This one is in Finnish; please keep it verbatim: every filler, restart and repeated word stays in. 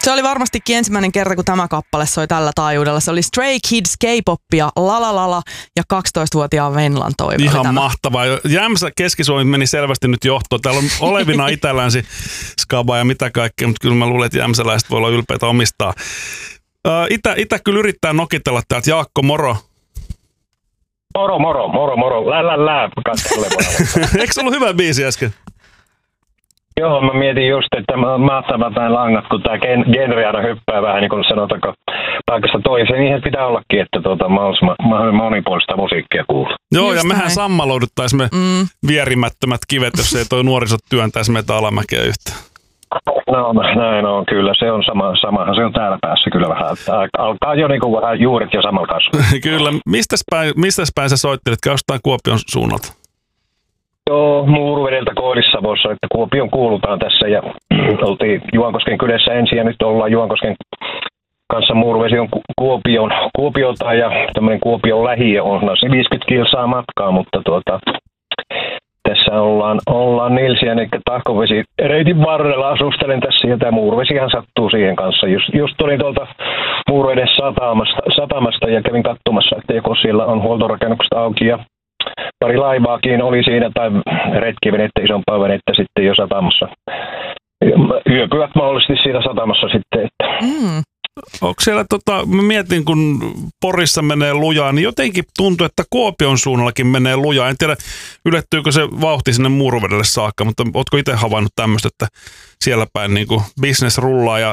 Se oli varmastikin ensimmäinen kerta, kun tämä kappale soi tällä taajuudella. Se oli Stray Kids, K-popia, lalalala ja kaksitoistavuotiaan Venlan toive. Ihan mahtavaa. Jämsä Keski-Suomi meni selvästi nyt johtoon. Täällä on olevina itälänsi skaba ja mitä kaikkea, mutta kyllä mä luulen, että jämsäläiset voi olla ylpeitä omistaa. Itä, itä kyllä yrittää nokitella täältä. Jaakko, moro. Moro, moro, moro, moro. Lää, lää, lää. Eikö se ollut hyvä biisi äsken? Joo, mä mietin just, että mahtavat näin langat, kun tää genre aina hyppää vähän niin kuin sanotaanko paikasta toiseen. Niinhän pitää ollakin, että tuota, mahdollisimman monipuolista musiikkia kuuluu. Joo, just ja mehän näin. sammalouduttaisimme mm. vierimättömät kivet, jos ei toi nuoriso työntäisi meitä alamäkeä yhtään. No näin on, kyllä. Se on sama, samahan se on täällä päässä kyllä vähän. Alkaa jo niin kuin vähän juuret jo samalla kasvua. Kyllä. Mistäs päin, mistäs päin sä soittelit? Käy jostain Kuopion suunnalta? Joo, Muuruvedeltä Koillis-Savossa, että Kuopion kuulutaan tässä ja oltiin Juankosken kylässä ensin ja nyt ollaan Juankosken kanssa. Muuruvesi on Kuopion, Kuopiota ja tämmöinen Kuopion lähiö on no, viisikymmentä kilsaa matkaa, mutta tuota, tässä ollaan, ollaan Nilsiän, eli Tahkovesi reitin varrella asustelen tässä ja tämä Muuruvesihan sattuu siihen kanssa. Just, just tulin tuolta Muuruveden satamasta, satamasta ja kävin katsomassa, että joko siellä on huoltorakennukset auki ja pari laivaakin oli siinä, tai retkivenettä, isompaa venettä sitten jo satamassa. Yöpyvät mahdollisesti siinä satamassa sitten. Että. Mm. Onko siellä, tota, mä mietin, kun Porissa menee lujaa, niin jotenkin tuntuu, että Kuopion suunnallakin menee lujaa. En tiedä, ylettyykö se vauhti sinne Muuruvedelle saakka, mutta ootko itse havainnut tämmöistä, että siellä päin niin kuin business rullaa ja